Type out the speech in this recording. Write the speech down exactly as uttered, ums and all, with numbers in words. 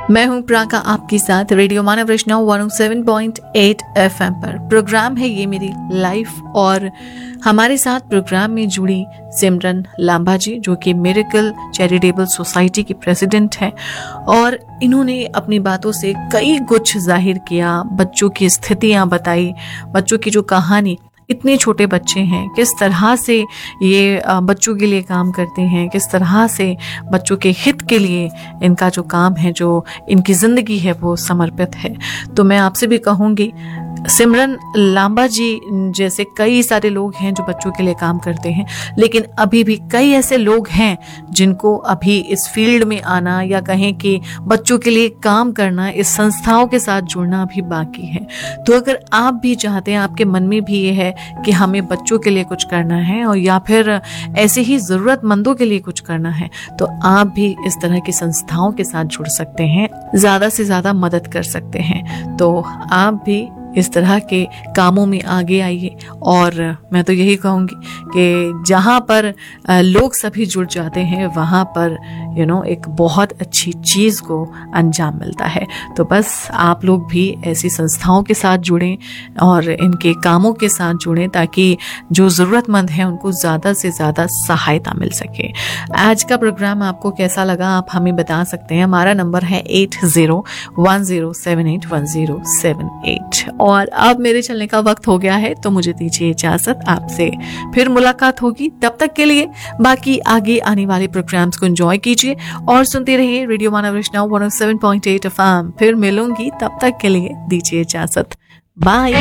मैं हूं प्राका आपके साथ रेडियो मानव रचना one O seven point eight FM पर। प्रोग्राम है ये मेरी लाइफ और हमारे साथ प्रोग्राम में जुड़ी सिमरन लांबा जी, जो कि मिरेकल चैरिटेबल सोसाइटी की प्रेसिडेंट हैं और इन्होंने अपनी बातों से कई कुछ जाहिर किया, बच्चों की स्थितियां बताई, बच्चों की जो कहानी, इतने छोटे बच्चे हैं, किस तरह से ये बच्चों के लिए काम करते हैं, किस तरह से बच्चों के हित के लिए इनका जो काम है, जो इनकी ज़िंदगी है वो समर्पित है। तो मैं आपसे भी कहूँगी, सिमरन लांबा जी जैसे कई सारे लोग हैं जो बच्चों के लिए काम करते हैं, लेकिन अभी भी कई ऐसे लोग हैं जिनको अभी इस फील्ड में आना या कहें कि बच्चों के लिए काम करना, इस संस्थाओं के साथ जुड़ना अभी बाकी है। तो अगर आप भी चाहते हैं, आपके मन में भी ये है कि हमें बच्चों के लिए कुछ करना है और या फिर ऐसे ही ज़रूरतमंदों के लिए कुछ करना है, तो आप भी इस तरह की संस्थाओं के साथ जुड़ सकते हैं, ज़्यादा से ज़्यादा मदद कर सकते हैं। तो आप भी इस तरह के कामों में आगे आइए और मैं तो यही कहूँगी कि जहाँ पर लोग सभी जुड़ जाते हैं वहाँ पर यू नो एक बहुत अच्छी चीज़ को अंजाम मिलता है। तो बस आप लोग भी ऐसी संस्थाओं के साथ जुड़ें और इनके कामों के साथ जुड़ें ताकि जो ज़रूरतमंद हैं उनको ज़्यादा से ज़्यादा सहायता मिल सके। आज का प्रोग्राम आपको कैसा लगा आप हमें बता सकते हैं। हमारा नंबर है eight zero one zero seven eight one zero seven eight. और अब मेरे चलने का वक्त हो गया है, तो मुझे दीजिए इजाजत, आपसे फिर मुलाकात होगी। तब तक के लिए बाकी आगे आने वाले प्रोग्राम्स को एंजॉय कीजिए और सुनते रहिए रेडियो मानव रचना one O seven point eight FM. फिर मिलूंगी, तब तक के लिए दीजिए इजाजत, बाय।